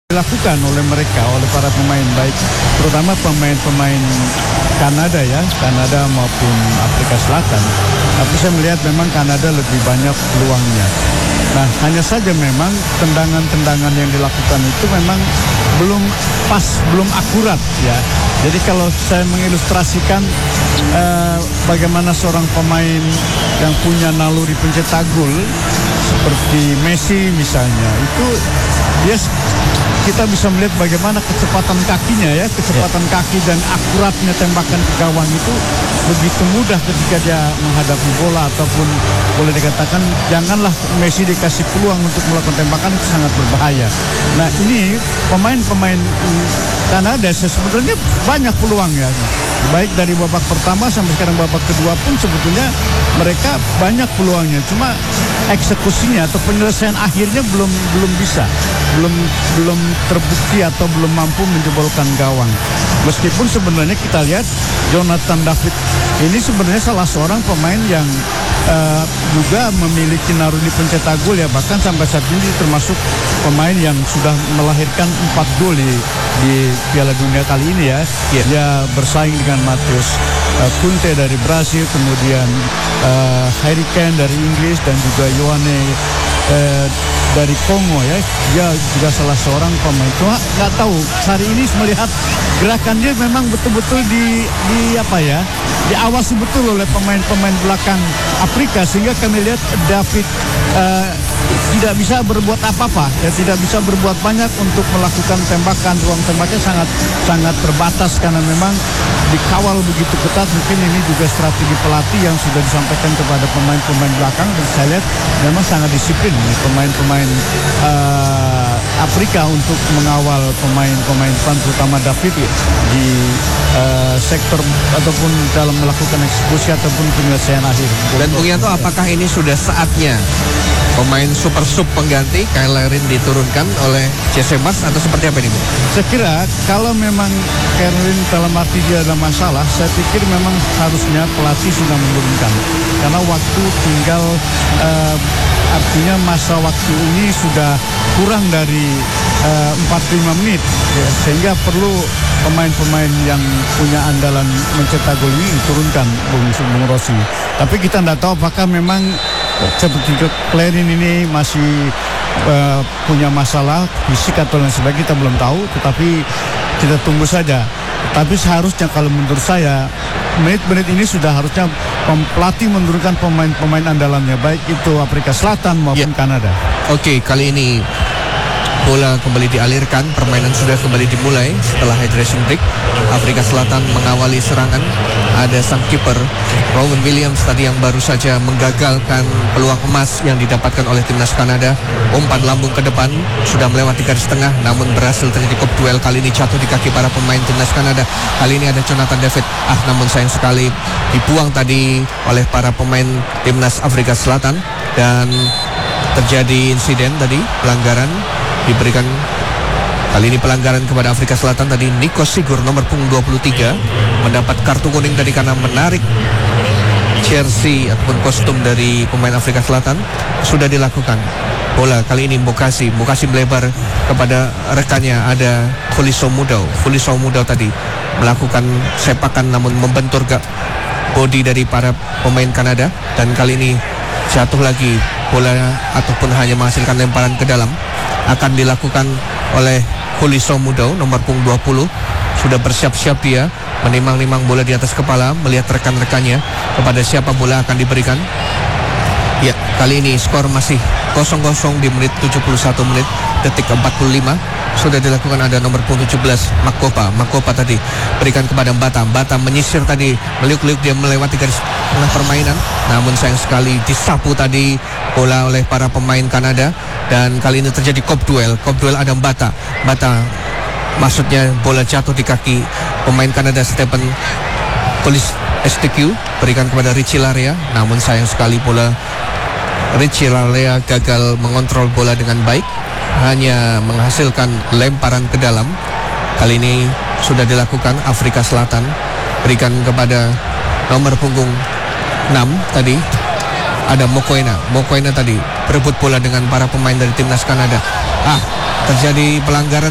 dilakukan oleh mereka, oleh para pemain, baik terutama pemain-pemain Kanada maupun Afrika Selatan. Tapi saya melihat memang Kanada lebih banyak peluangnya. Nah, hanya saja memang tendangan-tendangan yang dilakukan itu memang belum pas, belum akurat ya. Jadi kalau saya mengilustrasikan bagaimana seorang pemain yang punya naluri pencetak gol seperti Messi misalnya, itu kita bisa melihat bagaimana kecepatan kakinya ya, kecepatan kaki dan akuratnya tembakan ke gawang itu begitu mudah ketika dia menghadapi bola, ataupun boleh dikatakan janganlah Messi dikasih peluang untuk melakukan tembakan, itu sangat berbahaya. Nah, ini pemain-pemain Kanada sebenarnya banyak peluangnya, baik dari babak pertama sampai sekarang babak kedua pun sebetulnya mereka banyak peluangnya, cuma eksekusinya atau penyelesaian akhirnya belum bisa, belum terbukti atau belum mampu menjebolkan gawang. Meskipun sebenarnya kita lihat Jonathan David ini sebenarnya salah seorang pemain yang juga memiliki naluri pencetak gol ya, bahkan sampai saat ini termasuk pemain yang sudah melahirkan 4 gol di Piala Dunia kali ini ya. Dia bersaing dengan Matheus Kunte dari Brasil, kemudian Harry Kane dari Inggris, dan juga Ioane dari Kongo ya. Dia juga salah seorang pemain. Cuma nggak tahu hari ini melihat gerakan dia memang betul-betul diawasi betul oleh pemain-pemain belakang Afrika, sehingga kami lihat David tidak bisa berbuat apa-apa ya, tidak bisa berbuat banyak untuk melakukan tembakan. Ruang tembaknya sangat terbatas karena memang dikawal begitu ketat. Mungkin ini juga strategi pelatih yang sudah disampaikan kepada pemain-pemain belakang, dan saya lihat memang sangat disiplin pemain-pemain Afrika untuk mengawal pemain-pemain depan, terutama David di sektor ataupun dalam melakukan eksekusi ataupun penyelesaian akhir. Dan Bung Yanto, apakah ini sudah saatnya pemain super sub pengganti Kyle Larin diturunkan oleh Jesse Marsch atau seperti apa ini, Bu? Saya kira kalau memang Kyle Larin dalam arti dia ada masalah, saya pikir memang harusnya pelatih sudah menurunkan, karena waktu tinggal artinya masa waktu ini sudah kurang dari 45 menit ya, sehingga perlu pemain-pemain yang punya andalan mencetak gol ini diturunkan, Bung Rossi. Tapi kita tidak tahu apakah memang seperti Clarin ini masih punya masalah fisik atau lain sebagainya, kita belum tahu, tetapi kita tunggu saja. Tapi seharusnya kalau menurut saya menit-menit ini sudah harusnya pelatih menurunkan pemain-pemain andalannya, baik itu Afrika Selatan maupun Kanada. Oke, kali ini bola kembali dialirkan, permainan sudah kembali dimulai setelah hydration break. Afrika Selatan mengawali serangan. Ada sang kiper Rowan Williams tadi yang baru saja menggagalkan peluang emas yang didapatkan oleh timnas Kanada. Umpan lambung ke depan, sudah melewati garis tengah, namun berhasil terjadi kop duel. Kali ini jatuh di kaki para pemain timnas Kanada. Kali ini ada Jonathan David. Namun sayang sekali dibuang tadi oleh para pemain timnas Afrika Selatan, dan terjadi insiden tadi, pelanggaran diberikan. Kali ini pelanggaran kepada Afrika Selatan tadi. Nico Sigur nomor punggung 23 mendapat kartu kuning tadi karena menarik jersey ataupun kostum dari pemain Afrika Selatan. Sudah dilakukan. Bola kali ini Mokasi melebar kepada rekannya, ada Fuliso Mudau tadi melakukan sepakan namun membentur body dari para pemain Kanada, dan kali ini jatuh lagi bola ataupun hanya menghasilkan lemparan ke dalam. Akan dilakukan oleh Fuliso Mudau nomor punggung 20. Sudah bersiap-siap dia menimang-nimang bola di atas kepala, melihat rekan-rekannya kepada siapa bola akan diberikan. Ya, kali ini skor masih 0-0 di menit 71 menit detik 45. Sudah dilakukan, ada nomor punggung 17 Makopa tadi berikan kepada Bata menyisir tadi, meliuk-liuk dia melewati garis tengah permainan, namun sayang sekali disapu tadi bola oleh para pemain Kanada. Dan kali ini terjadi kop duel ada Bata maksudnya bola jatuh di kaki pemain Kanada Stephen Colis STQ, berikan kepada Richie Larea, namun sayang sekali bola Richie Larea gagal mengontrol bola dengan baik, hanya menghasilkan lemparan ke dalam. Kali ini sudah dilakukan Afrika Selatan, berikan kepada nomor punggung 6 tadi, ada Mokoena tadi berebut bola dengan para pemain dari timnas Kanada. Terjadi pelanggaran